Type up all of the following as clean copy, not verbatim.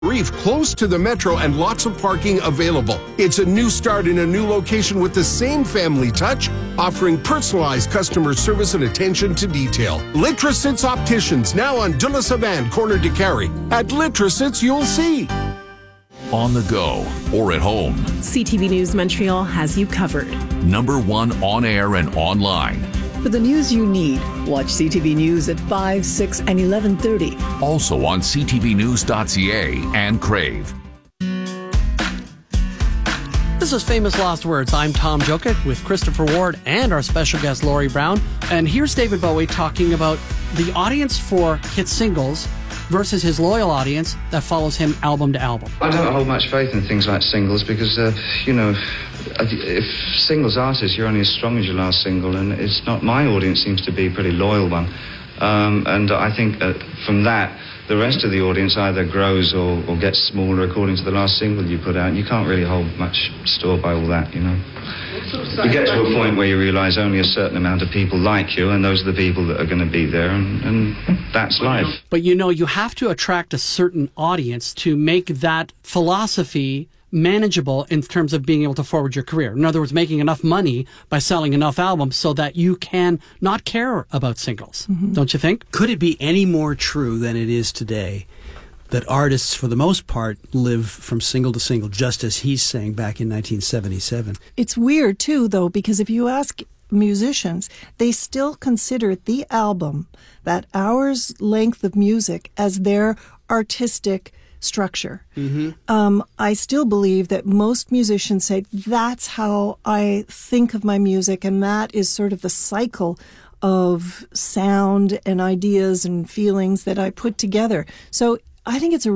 Reef, close to the metro and lots of parking available. It's a new start in a new location with the same family touch, offering personalized customer service and attention to detail. Litrasits Opticians, now on De La Savane, corner de Carry. At Litrasits, you'll see. On the go or at home, CTV News Montreal has you covered. #1 on air and online. For the news you need, watch CTV News at 5, 6, and 11:30. Also on ctvnews.ca and Crave. This is Famous Lost Words. I'm Tom Jokic with Christopher Ward and our special guest, Laurie Brown. And here's David Bowie talking about the audience for hit singles versus his loyal audience that follows him album to album. I don't hold much faith in things like singles because, if singles artists, you're only as strong as your last single, and it's not. My audience seems to be a pretty loyal one. And I think from that, the rest of the audience either grows or gets smaller according to the last single you put out. You can't really hold much store by all that, you know. You get to a point where you realise only a certain amount of people like you, and those are the people that are going to be there, and that's life. But you have to attract a certain audience to make that philosophy manageable in terms of being able to forward your career. In other words, making enough money by selling enough albums so that you can not care about singles. Mm-hmm. Don't you think? Could it be any more true than it is today that artists, for the most part, live from single to single, just as he's saying back in 1977? It's weird, too, though, because if you ask musicians, they still consider the album, that hour's length of music, as their artistic structure. Mm-hmm. I still believe that most musicians say, that's how I think of my music, and that is sort of the cycle of sound and ideas and feelings that I put together. So I think it's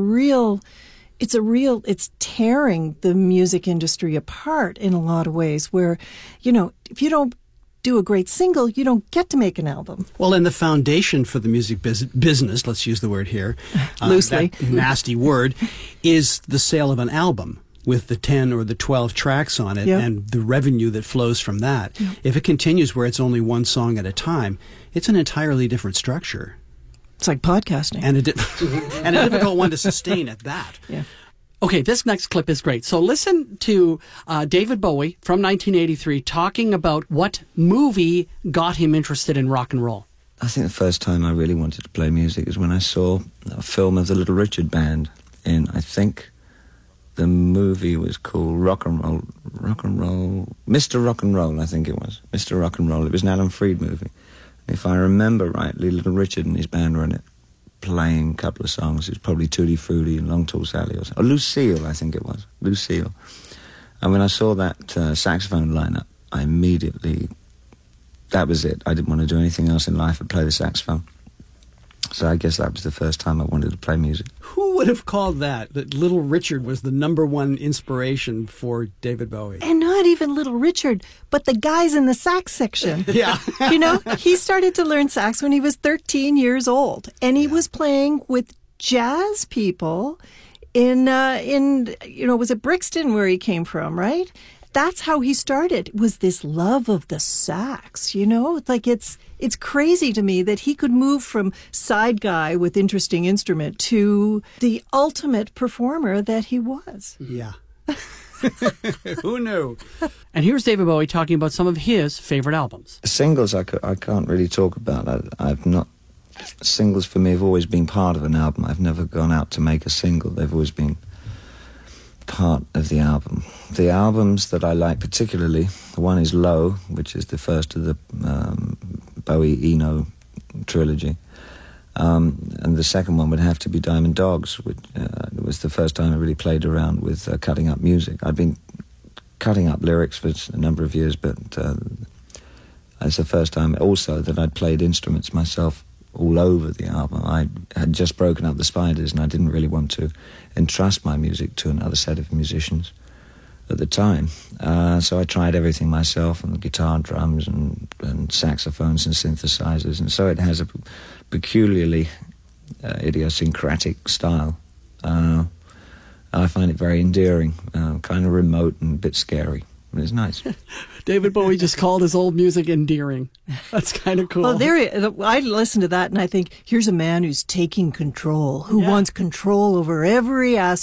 tearing the music industry apart in a lot of ways where, if you don't do a great single, you don't get to make an album. Well, and the foundation for the music business, let's use the word here, loosely, that nasty word, is the sale of an album with the 10 or the 12 tracks on it, yep, and the revenue that flows from that. Yep. If it continues where it's only one song at a time, it's an entirely different structure. It's like podcasting. And a difficult one to sustain at that. Yeah. Okay, this next clip is great. So listen to David Bowie from 1983 talking about what movie got him interested in rock and roll. I think the first time I really wanted to play music is when I saw a film of the Little Richard Band in, I think the movie was called Mr. Rock and Roll, I think it was. Mr. Rock and Roll. It was an Alan Freed movie. If I remember rightly, Little Richard and his band were in it, playing a couple of songs. It was probably Tutti Frutti and Long Tall Sally or something. Or Lucille, I think it was. Lucille. And when I saw that saxophone lineup, I immediately, that was it. I didn't want to do anything else in life but play the saxophone. So I guess that was the first time I wanted to play music. Who would have called that Little Richard was the #1 inspiration for David Bowie? And not even Little Richard, but the guys in the sax section. Yeah. He started to learn sax when he was 13 years old, and he was playing with jazz people in was it Brixton where he came from, right? That's how he started, was this love of the sax, Like it's crazy to me that he could move from side guy with interesting instrument to the ultimate performer that he was. Yeah. Who knew? And here's David Bowie talking about some of his favorite albums. Singles I can't really talk about. I've not... Singles for me have always been part of an album. I've never gone out to make a single. They've always been part of the album. The albums that I like particularly, one is Low, which is the first of the Bowie-Eno trilogy. And the second one would have to be Diamond Dogs, which was the first time I really played around with cutting up music. I'd been cutting up lyrics for a number of years, but it's the first time also that I'd played instruments myself all over the album. I had just broken up the Spiders, and I didn't really want to entrust my music to another set of musicians at the time. So I tried everything myself, and guitar, drums, and saxophones and synthesizers, and so it has a peculiarly idiosyncratic style. And I find it very endearing, kind of remote and a bit scary. But it's nice. David Bowie just called his old music endearing. That's kind of cool. Well, I listen to that and I think, here's a man who's taking control, who wants control over every aspect